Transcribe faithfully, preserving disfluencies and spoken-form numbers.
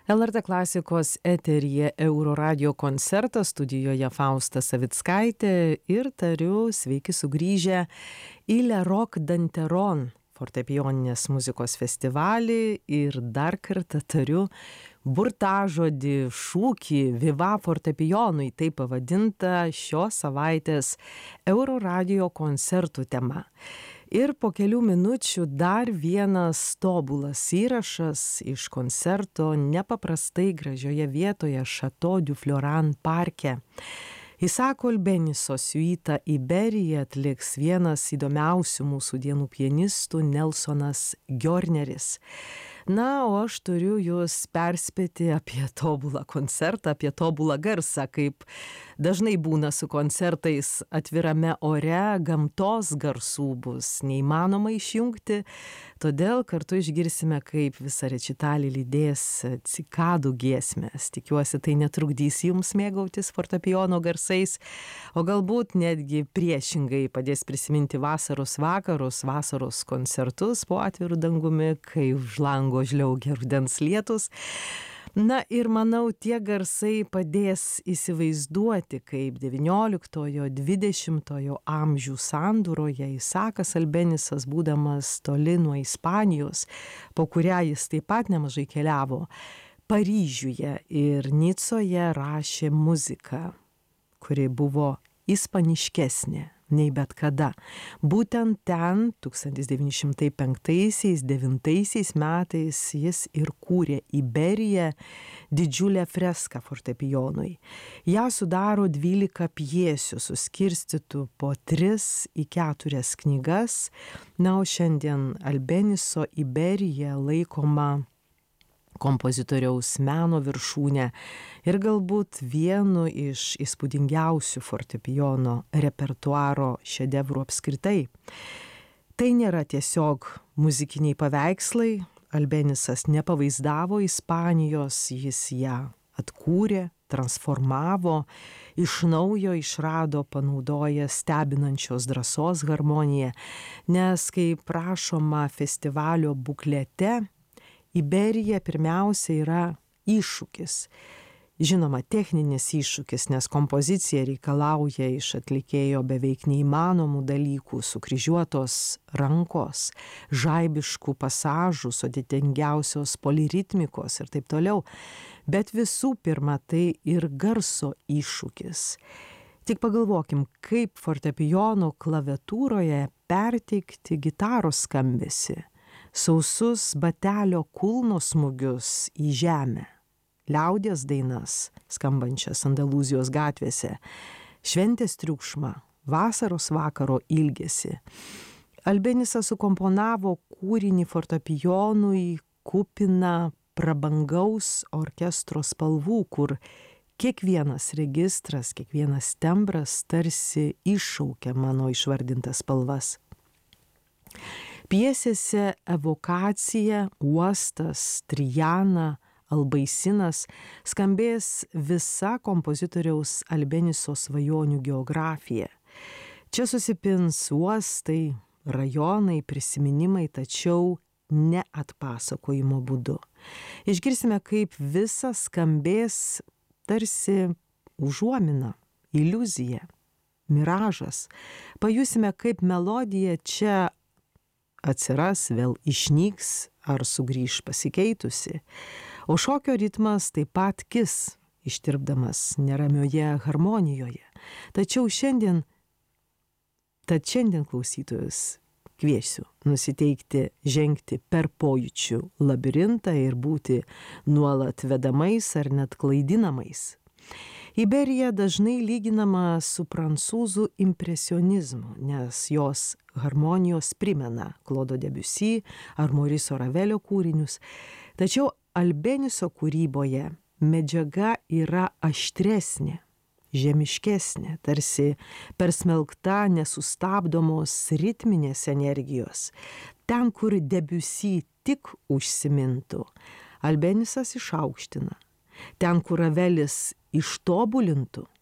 L R T klasikos eteryje Euroradio koncertas, studijoje Fausta Savickaitė ir tariu sveiki sugrįžę į Le Rock Danteron fortepijoninės muzikos festivalį ir dar kartą tariu burtažodį, šūkį Viva fortepijonui, taip pavadinta šios savaitės Euroradio koncertų tema. Ir po kelių minučių dar vienas tobulas įrašas iš koncerto nepaprastai gražioje vietoje Chateau du Floran parke. Isako Albeniso siuitą Iberija atliks vienas įdomiausių mūsų dienų pianistų Nelsonas Gjorneris. Na, o aš turiu jūs perspėti apie tobulą koncertą, apie tobulą garsą, kaip dažnai būna su koncertais atvirame ore, gamtos garsų bus neįmanoma išjungti, todėl kartu išgirsime, kaip visą rečitalį lydės cikadų giesmės. Tikiuosi, tai netrukdys jums mėgautis fortepijono garsais, o galbūt netgi priešingai padės prisiminti vasaros vakarus, vasaros koncertus po atviru dangumi, kai už lango žliaugia rudens lietus. Na ir manau, tie garsai padės įsivaizduoti, kaip devynioliktojo dvidešimtojo amžių sandūroje Isakas Albenisas, būdamas toli nuo Ispanijos, po kurią jis taip pat nemažai keliavo, Paryžiuje ir Nicoje rašė muziką, kuri buvo ispaniškesnė nei bet kada. Būtent ten tūkstantis devyni šimtai penktaisiais devintaisiais metais jis ir kūrė Iberiją, didžiulę freską fortepijonui. Ją sudaro dvylika pjesių suskirstytų po tris į keturias knygas. Na, o šiandien Albeniso Iberija laikoma kompozitoriaus meno viršūnė ir galbūt vienu iš įspūdingiausių fortepijono repertuaro šedevrų apskritai. Tai nėra tiesiog muzikiniai paveikslai, Albenisas nepavaizdavo Ispanijos, jis ją atkūrė, transformavo, iš naujo išrado, panaudoja stebinančios drąsos harmoniją, nes kaip prašoma festivalio buklete, Iberija pirmiausia yra iššūkis. Žinoma, techninis iššūkis, nes kompozicija reikalauja iš atlikėjo beveik neįmanomų dalykų, sukryžiuotos rankos, žaibiškų pasažų, sudėtingiausios poliritmikos ir taip toliau. Bet visų pirma, tai ir garso iššūkis. Tik pagalvokim, kaip fortepijono klaviatūroje perteikti gitaros skambesį, sausus batelio kulno smūgius į žemę, liaudies dainas, skambančias Andalūzijos gatvėse, šventės triukšmą, vasaros vakaro ilgesį. Albenisas sukomponavo kūrinį fortepijonui kupiną prabangaus orkestro spalvų, kur kiekvienas registras, kiekvienas tembras tarsi iššaukia mano išvardintas spalvas. Pjesėse evokacija, uostas, Trijana, Albaisinas skambės visa kompozitoriaus Albeniso svajonių geografija. Čia susipins uostai, rajonai, prisiminimai, tačiau ne atpasakojimo būdu. Išgirsime, kaip visas skambės tarsi užuomina, iliuzija, miražas. Pajusime, kaip melodija čia atsiras, vėl išnyks ar sugrįž pasikeitusi. O šokio ritmas taip pat kis, ištirpdamas neramioje harmonijoje. Tačiau šiandien, tad šiandien klausytojus kviesiu nusiteikti žengti per pojūčių labirintą ir būti nuolat vedamais ar net klaidinamais. Iberija dažnai lyginama su prancūzų impresionizmu, nes jos harmonijos primena Claude Debussy ar Mauricio Ravelio kūrinius, tačiau Albeniso kūryboje medžiaga yra aštresnė, žemiškesnė, tarsi persmelkta nesustabdomos ritminės energijos. Ten, kur Debussy tik užsimintų, Albenisas išaukština. Ten, kur Ravelis ištobulintų,